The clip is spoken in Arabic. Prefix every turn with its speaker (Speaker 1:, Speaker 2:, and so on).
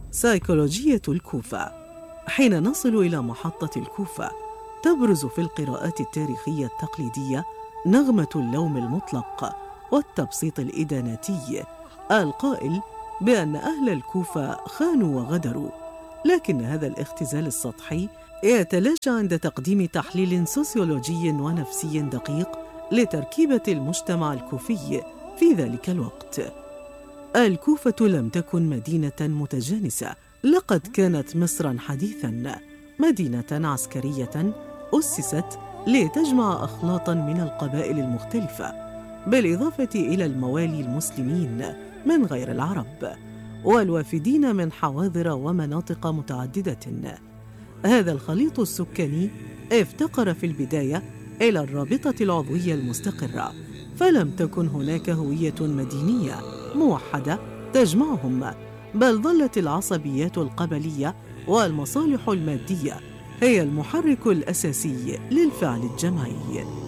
Speaker 1: سيكولوجية الكوفة. حين نصل إلى محطة الكوفة تبرز في القراءات التاريخية التقليدية نغمة اللوم المطلق والتبسيط الإداناتي القائل بأن أهل الكوفة خانوا وغدروا، لكن هذا الاختزال السطحي يتلاشى عند تقديم تحليل سوسيولوجي ونفسي دقيق لتركيبة المجتمع الكوفي في ذلك الوقت. الكوفة لم تكن مدينة متجانسة، لقد كانت مصراً حديثاً، مدينة عسكرية أسست لتجمع أخلاطاً من القبائل المختلفة، بالإضافة إلى الموالي المسلمين من غير العرب والوافدين من حواضر ومناطق متعددة. هذا الخليط السكاني افتقر في البداية إلى الرابطة العضوية المستقرة، فلم تكن هناك هوية مدينية موحدة تجمعهم، بل ظلت العصبيات القبلية والمصالح المادية هي المحرك الأساسي للفعل الجماعي.